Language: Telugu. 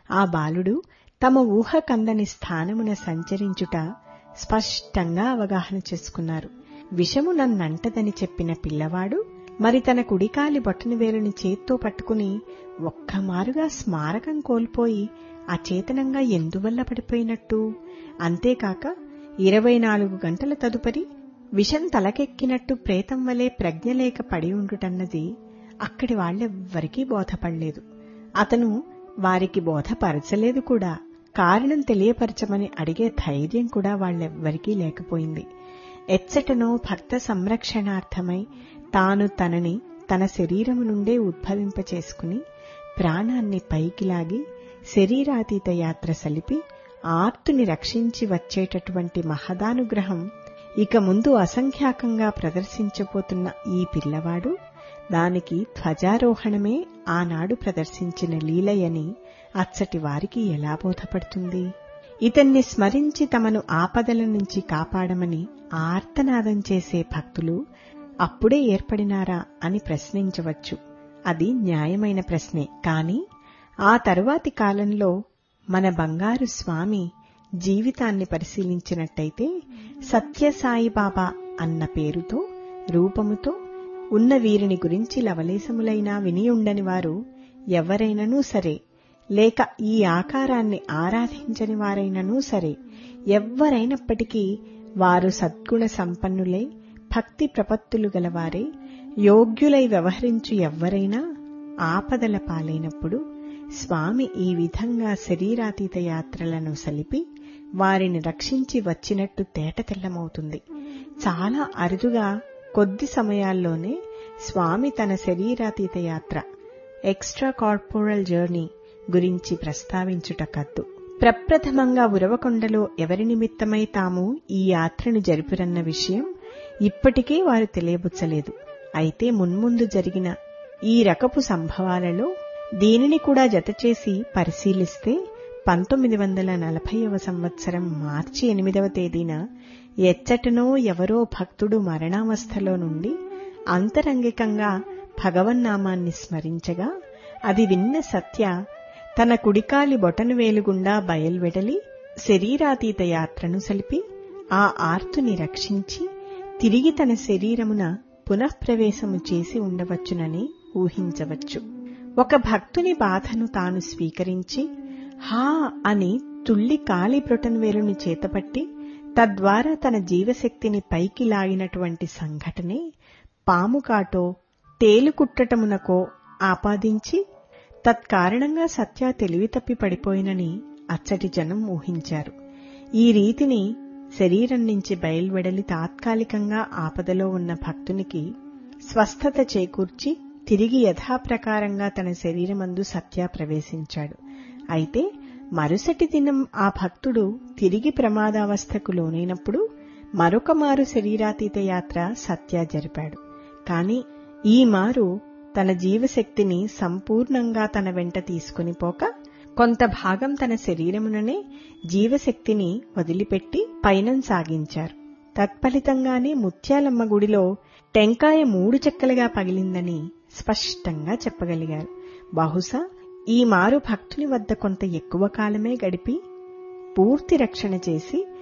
ఆ బాలుడు తమ ఊహకందని స్థానమున సంచరించుట స్పష్టంగా అవగాహన చేసుకున్నారు. విషము నన్నంటదని చెప్పిన పిల్లవాడు మరి తన కుడికాలి బొటనవేలుని చేత్తో పట్టుకుని ఒక్కమారుగా స్మారకం కోల్పోయి అచేతనంగా ఎందువల్ల పడిపోయినట్టు? అంతేకాక 24 గంటల తదుపరి విషం తలకెక్కినట్టు ప్రేతం వలె ప్రజ్ఞలేక పడి ఉండుటన్నది అక్కడి వాళ్లెవ్వరికీ బోధపడలేదు. అతను వారికి బోధపరచలేదు కూడా. కారణం తెలియపరచమని అడిగే ధైర్యం కూడా వాళ్లెవ్వరికీ లేకపోయింది. ఎచ్చటనో భక్త సంరక్షణార్థమై తాను తనని తన శరీరము నుండే ఉద్భవింపచేసుకుని ప్రాణాన్ని పైకి లాగి శరీరాతీత యాత్ర సలిపి ఆర్తుని రక్షించి వచ్చేటటువంటి మహదానుగ్రహం ఇక ముందు అసంఖ్యాకంగా ప్రదర్శించబోతున్న ఈ పిల్లవాడు దానికి ధ్వజారోహణమే ఆనాడు ప్రదర్శించిన లీలయని అచ్చటి వారికి ఎలా బోధపడుతుంది? ఇతన్ని స్మరించి తమను ఆపదల నుంచి కాపాడమని ఆర్తనాదం చేసే భక్తులు అప్పుడే ఏర్పడినారా అని ప్రశ్నించవచ్చు. అది న్యాయమైన ప్రశ్నే. కాని ఆ తరువాతి కాలంలో మన బంగారు స్వామి జీవితాన్ని పరిశీలించినట్టయితే సత్యసాయిబాబా అన్న పేరుతో రూపముతో ఉన్న వీరిని గురించి లవలేశములైనా వినియుండని వారు ఎవరైననూ సరే, లేక ఈ ఆకారాన్ని ఆరాధించని వారైననూ సరే, ఎవ్వరైనప్పటికీ వారు సద్గుణ సంపన్నులై భక్తి ప్రపత్తులు గలవారే యోగ్యులై వ్యవహరించు ఎవ్వరైనా ఆపదల పాలైనప్పుడు స్వామి ఈ విధంగా శరీరాతీత యాత్రలను సలిపి వారిని రక్షించి వచ్చినట్టు తేటతెల్లమవుతుంది. చాలా అరుదుగా కొద్ది సమయాల్లోనే స్వామి తన శరీరాతీత యాత్ర ఎక్స్ట్రా కార్పోరల్ జర్నీ గురించి ప్రస్తావించుట కద్దు. ప్రప్రథమంగా ఉరవకొండలో ఎవరి నిమిత్తమై తాము ఈ యాత్రను జరిపిరన్న విషయం ఇప్పటికే వారు తెలియబుచ్చలేదు. అయితే మున్ముందు జరిగిన ఈ రకపు సంభవాలలో దీనిని కూడా జతచేసి పరిశీలిస్తే 1940వ సంవత్సరం మార్చి 8వ తేదీన ఎచ్చటనో ఎవరో భక్తుడు మరణావస్థలో నుండి అంతరంగికంగా భగవన్నామాన్ని స్మరించగా అది విన్న సత్య తన కుడికాలి బొటనవేలుగుండా బయల్వెడలి శరీరాతీత యాత్రను సలిపి ఆ ఆర్తుని రక్షించి తిరిగి తన శరీరమున పునఃప్రవేశము చేసి ఉండవచ్చునని ఊహించవచ్చు. ఒక భక్తుని బాధను తాను స్వీకరించి హా అని తుళ్లి కాలి బ్రొటనవేలుని చేతపట్టి తద్వారా తన జీవశక్తిని పైకి లాగినటువంటి సంఘటనే పాముకాటో తేలుకుట్టటమునకో ఆపాదించి తత్కారణంగా సత్య తెలివి తప్పి పడిపోయినని అచ్చటి జనం ఊహించారు. ఈ రీతిని శరీరం నుంచి బయల్వెడలి తాత్కాలికంగా ఆపదలో ఉన్న భక్తునికి స్వస్థత చేకూర్చి తిరిగి యథాప్రకారంగా తన శరీరమందు సత్య ప్రవేశించాడు. అయితే మరుసటి దినం ఆ భక్తుడు తిరిగి ప్రమాదావస్థకు లోనైనప్పుడు మరొక మారు శరీరాతీత యాత్ర సత్య జరిపాడు. కాని ఈ మారు తన జీవశక్తిని సంపూర్ణంగా తన వెంట తీసుకుని పోక కొంత భాగం తన శరీరముననే జీవశక్తిని వదిలిపెట్టి పయనం సాగించారు. తత్ఫలితంగానే ముత్యాలమ్మ గుడిలో టెంకాయ 3 చెక్కలుగా పగిలిందని స్పష్టంగా చెప్పగలిగారు. బహుశా ఈ మారు భక్తుని వద్ద కొంత ఎక్కువ కాలమే గడిపి పూర్తి రక్షణ చేసి